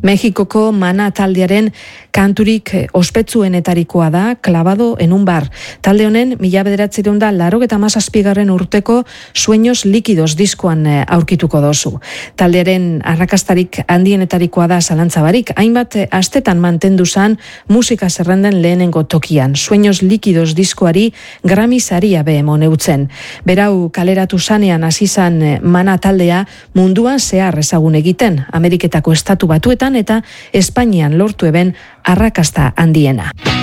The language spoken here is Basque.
Mexikoko Mana taldearen kanturik ospetsuenetarikoa da Clavado en un bar. Talde honen 1997 urteko Sueños líquidos diskoan aurkituko dozu. Taldearen arrakastarik handienetarikoa da zalantzabarik, hainbat astetan mantendu zan musika zerrenden lehenengo tokian. Sueños líquidos diskoari Grammy saria emon eutzen. Berau kaleratu zanean hasi zan Mana taldea munduan zehar ezagun egiten, Ameriketako estatu batuetan eta Espainian lortu eben arrakasta handiena.